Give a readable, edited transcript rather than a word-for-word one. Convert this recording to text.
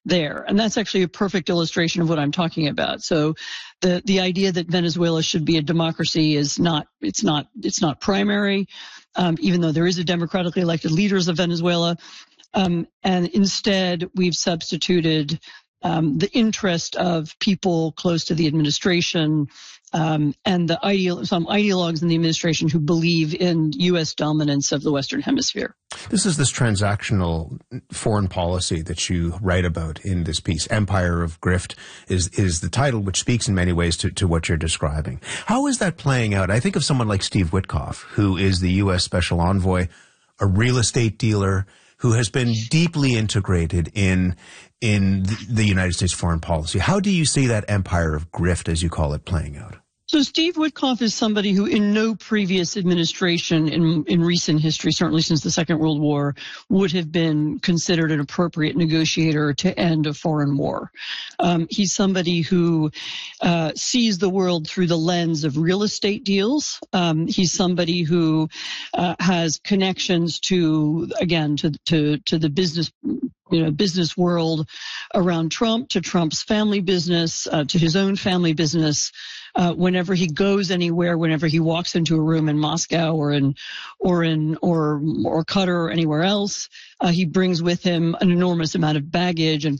there. And that's actually a perfect illustration of what I'm talking about. So the idea that Venezuela should be a democracy is not primary, even though there is a democratically elected leaders of Venezuela. And instead, we've substituted the interest of people close to the administration and some ideologues in the administration who believe in U.S. dominance of the Western Hemisphere. This is this transactional foreign policy that you write about in this piece. Empire of Grift is the title, which speaks in many ways to what you're describing. How is that playing out? I think of someone like Steve Witkoff, who is the U.S. Special Envoy, a real estate dealer, who has been deeply integrated in the United States foreign policy. How do you see that empire of grift, as you call it, playing out? So Steve Witkoff is somebody who in no previous administration in recent history, certainly since the Second World War, would have been considered an appropriate negotiator to end a foreign war. He's somebody who sees the world through the lens of real estate deals. He's somebody who has connections to the business world around Trump, to Trump's family business, to his own family business. Whenever he goes anywhere, whenever he walks into a room in Moscow or Qatar or anywhere else, he brings with him an enormous amount of baggage and